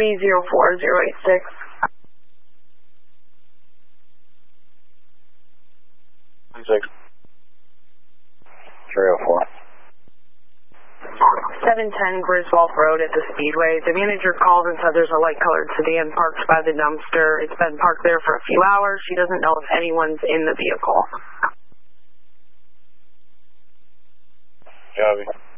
304-086. 304. 710 Griswold Road at the Speedway. The manager called and said there's a light-colored sedan parked by the dumpster. It's been parked there for a few hours. She doesn't know if anyone's in the vehicle. Copy.